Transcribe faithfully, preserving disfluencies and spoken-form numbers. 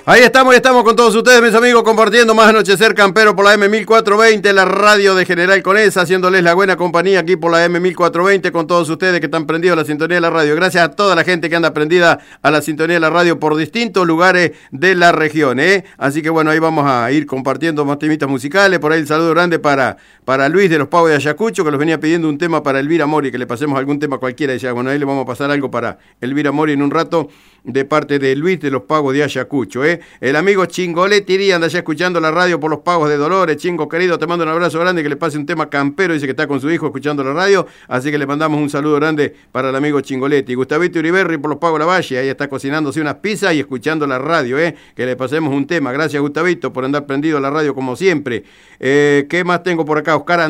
Ahí estamos, ahí estamos con todos ustedes, mis amigos, compartiendo más Anochecer Campero por la M mil cuatrocientos veinte, la radio de General Conesa, haciéndoles la buena compañía aquí por la M mil cuatrocientos veinte con todos ustedes que están prendidos a la sintonía de la radio. Gracias a toda la gente que anda prendida a la sintonía de la radio por distintos lugares de la región, ¿eh? Así que bueno, ahí vamos a ir compartiendo más temitas musicales. Por ahí el saludo grande para, para Luis de los Pagos de Ayacucho, que nos venía pidiendo un tema para Elvira Mori, que le pasemos algún tema cualquiera. Y decía, bueno, ahí le vamos a pasar algo para Elvira Mori en un rato, de parte de Luis de los Pagos de Ayacucho, ¿eh? El amigo Chingoletti Iría anda ya escuchando la radio por los Pagos de Dolores. Chingo querido, te mando un abrazo grande, que le pase un tema campero, dice que está con su hijo escuchando la radio, así que le mandamos un saludo grande para el amigo Chingoletti. Gustavito Uriberri por los Pagos de la Valle, ahí está cocinándose unas pizzas y escuchando la radio, ¿eh? Que le pasemos un tema. Gracias, Gustavito, por andar prendido a la radio como siempre. Eh, ¿Qué más tengo por acá? Oscar